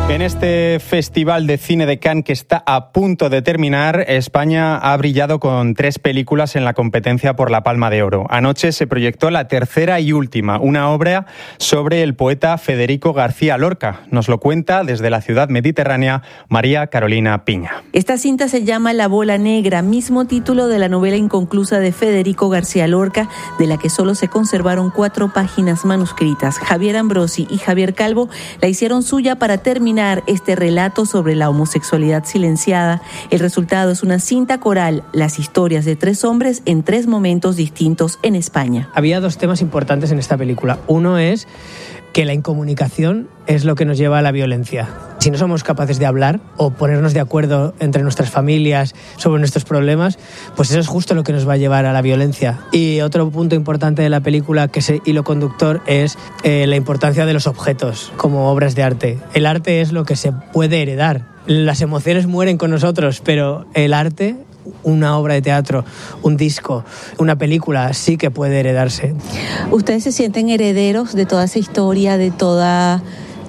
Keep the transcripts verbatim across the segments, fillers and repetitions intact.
En este Festival de Cine de Cannes que está a punto de terminar, España ha brillado con tres películas en la competencia por la Palma de Oro. Anoche se proyectó la tercera y última, una obra sobre el poeta Federico García Lorca. Nos lo cuenta desde la ciudad mediterránea María Carolina Piña. Esta cinta se llama La bola negra, mismo título de la novela inconclusa de Federico García Lorca, de la que solo se conservaron cuatro páginas manuscritas. Javier Ambrosi y Javier Calvo la hicieron suya para terminar este relato sobre la homosexualidad silenciada. El resultado es una cinta coral, las historias de tres hombres en tres momentos distintos en España. Había dos temas importantes en esta película. Uno es que la incomunicación es lo que nos lleva a la violencia. Si no somos capaces de hablar o ponernos de acuerdo entre nuestras familias sobre nuestros problemas, pues eso es justo lo que nos va a llevar a la violencia. Y otro punto importante de la película, que es el hilo conductor, es eh, la importancia de los objetos como obras de arte. El arte es lo que se puede heredar. Las emociones mueren con nosotros, pero el arte, una obra de teatro, un disco, una película, sí que puede heredarse. ¿Ustedes se sienten herederos de toda esa historia, de toda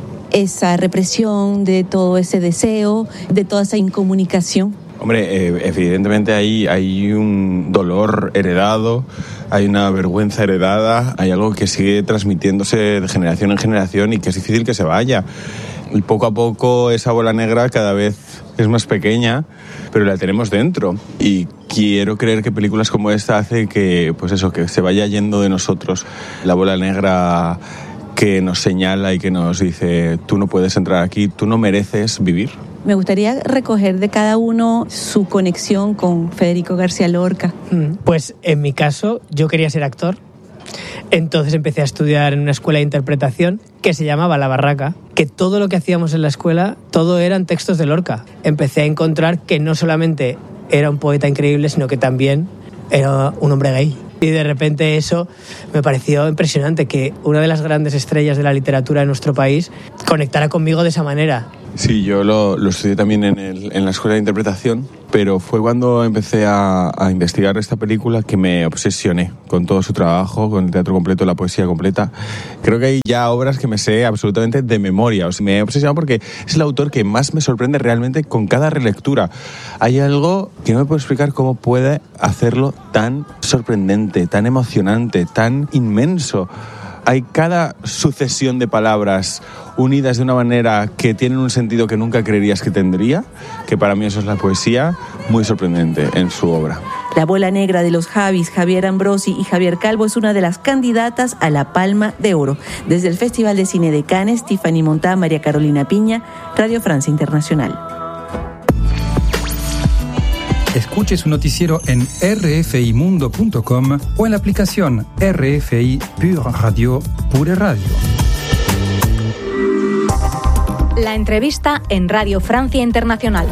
esa represión, de todo ese deseo, de toda esa incomunicación? Hombre, eh, evidentemente hay, hay un dolor heredado, hay una vergüenza heredada, hay algo que sigue transmitiéndose de generación en generación y que es difícil que se vaya. Y poco a poco esa bola negra cada vez es más pequeña, pero la tenemos dentro. Y quiero creer que películas como esta hacen que, pues eso, que se vaya yendo de nosotros la bola negra que nos señala y que nos dice: tú no puedes entrar aquí, tú no mereces vivir. Me gustaría recoger de cada uno su conexión con Federico García Lorca. Pues en mi caso, yo quería ser actor. Entonces empecé a estudiar en una escuela de interpretación que se llamaba La Barraca, que todo lo que hacíamos en la escuela, todo eran textos de Lorca. Empecé a encontrar que no solamente era un poeta increíble, sino que también era un hombre gay. Y de repente eso me pareció impresionante, que una de las grandes estrellas de la literatura de nuestro país conectara conmigo de esa manera. Sí, yo lo, lo estudié también en, el, en la escuela de interpretación, pero fue cuando empecé a, a investigar esta película que me obsesioné con todo su trabajo, con el teatro completo, la poesía completa. Creo que hay ya obras que me sé absolutamente de memoria. O sea, me he obsesionado porque es el autor que más me sorprende realmente con cada relectura. Hay algo que no me puedo explicar cómo puede hacerlo tan sorprendente, tan emocionante, tan inmenso. Hay cada sucesión de palabras unidas de una manera que tienen un sentido que nunca creerías que tendría, que para mí eso es la poesía, muy sorprendente en su obra. La bola negra de los Javis, Javier Ambrosi y Javier Calvo, es una de las candidatas a la Palma de Oro. Desde el Festival de Cine de Cannes, Tiffany Montá, María Carolina Piña, Radio Francia Internacional. Escuche su noticiero en r f i mundo punto com o en la aplicación R F I Pure Radio, Pure Radio. La entrevista en Radio Francia Internacional.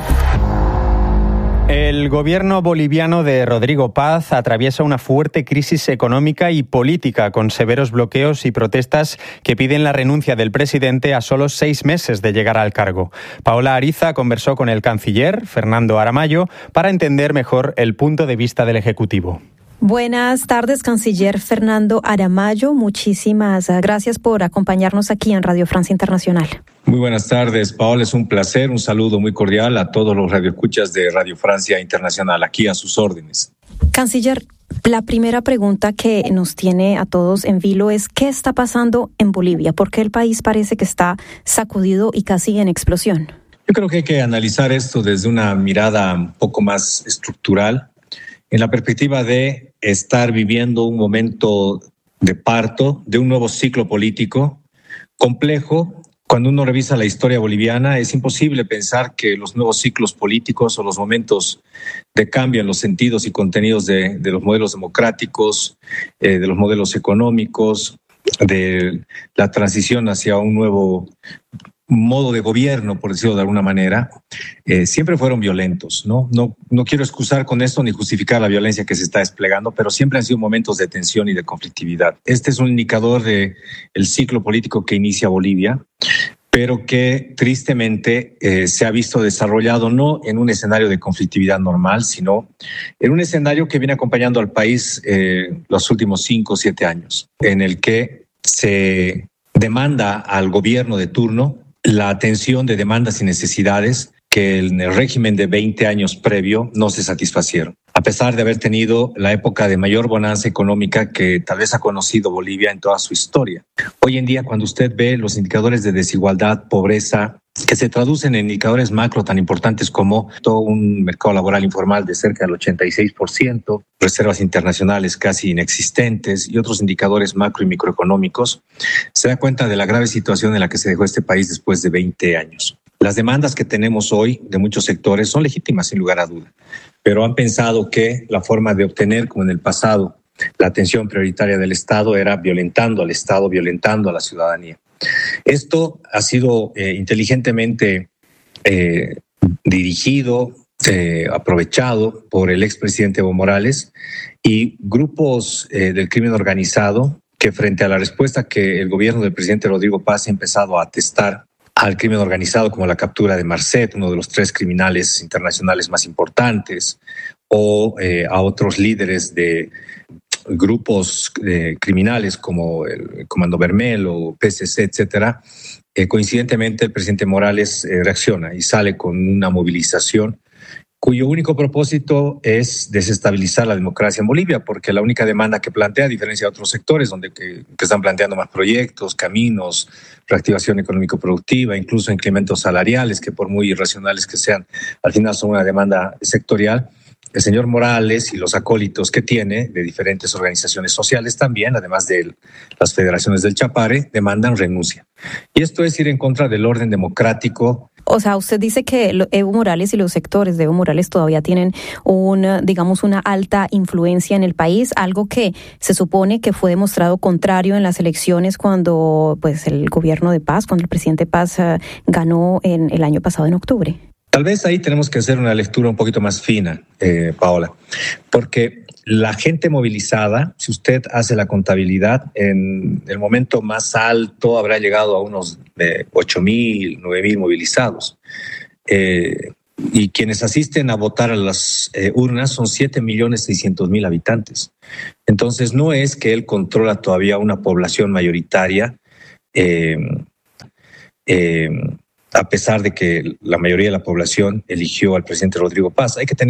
El gobierno boliviano de Rodrigo Paz atraviesa una fuerte crisis económica y política, con severos bloqueos y protestas que piden la renuncia del presidente a solo seis meses de llegar al cargo. Paola Ariza conversó con el canciller, Fernando Aramayo, para entender mejor el punto de vista del Ejecutivo. Buenas tardes, canciller Fernando Aramayo. Muchísimas gracias por acompañarnos aquí en Radio Francia Internacional. Muy buenas tardes, Paola. Es un placer. Un saludo muy cordial a todos los radioescuchas de Radio Francia Internacional, aquí a sus órdenes. Canciller, la primera pregunta que nos tiene a todos en vilo es: ¿qué está pasando en Bolivia? ¿Por qué el país parece que está sacudido y casi en explosión? Yo creo que hay que analizar esto desde una mirada un poco más estructural, en la perspectiva de estar viviendo un momento de parto, de un nuevo ciclo político complejo. Cuando uno revisa la historia boliviana, es imposible pensar que los nuevos ciclos políticos o los momentos de cambio en los sentidos y contenidos de, de los modelos democráticos, eh, de los modelos económicos, de la transición hacia un nuevo modo de gobierno, por decirlo de alguna manera, eh, siempre fueron violentos, ¿no? No, no quiero excusar con esto ni justificar la violencia que se está desplegando, pero siempre han sido momentos de tensión y de conflictividad. Este es un indicador del ciclo político que inicia Bolivia, pero que tristemente eh, se ha visto desarrollado no en un escenario de conflictividad normal, sino en un escenario que viene acompañando al país eh, los últimos cinco o siete años, en el que se demanda al gobierno de turno la atención de demandas y necesidades que en el régimen de veinte años previo no se satisfacieron. A pesar de haber tenido la época de mayor bonanza económica que tal vez ha conocido Bolivia en toda su historia. Hoy en día, cuando usted ve los indicadores de desigualdad, pobreza, que se traducen en indicadores macro tan importantes como todo un mercado laboral informal de cerca del ochenta y seis por ciento, reservas internacionales casi inexistentes y otros indicadores macro y microeconómicos, se da cuenta de la grave situación en la que se dejó este país después de veinte años. Las demandas que tenemos hoy de muchos sectores son legítimas, sin lugar a duda, pero han pensado que la forma de obtener, como en el pasado, la atención prioritaria del Estado era violentando al Estado, violentando a la ciudadanía. Esto ha sido eh, inteligentemente eh, dirigido, eh, aprovechado por el expresidente Evo Morales y grupos eh, del crimen organizado que, frente a la respuesta que el gobierno del presidente Rodrigo Paz ha empezado a atestar al crimen organizado, como la captura de Marcet, uno de los tres criminales internacionales más importantes, o eh, a otros líderes de grupos eh, criminales como el Comando Vermel o P C C, etcétera. Eh, coincidentemente, el presidente Morales eh, reacciona y sale con una movilización cuyo único propósito es desestabilizar la democracia en Bolivia, porque la única demanda que plantea, a diferencia de otros sectores donde que, que están planteando más proyectos, caminos, reactivación económico-productiva, incluso incrementos salariales, que por muy irracionales que sean, al final son una demanda sectorial. El señor Morales y los acólitos que tiene de diferentes organizaciones sociales también, además de las federaciones del Chapare, demandan renuncia. Y esto es ir en contra del orden democrático. O sea, usted dice que Evo Morales y los sectores de Evo Morales todavía tienen una, digamos, una alta influencia en el país, algo que se supone que fue demostrado contrario en las elecciones cuando pues el gobierno de Paz, cuando el presidente Paz uh, ganó en el año pasado en octubre. Tal vez ahí tenemos que hacer una lectura un poquito más fina, eh, Paola, porque la gente movilizada, si usted hace la contabilidad, en el momento más alto habrá llegado a unos eh, ocho mil, nueve mil movilizados. Eh, y quienes asisten a votar a las eh, urnas son siete millones seiscientos mil habitantes. Entonces no es que él controla todavía una población mayoritaria, eh, eh, a pesar de que la mayoría de la población eligió al presidente Rodrigo Paz. Hay que tener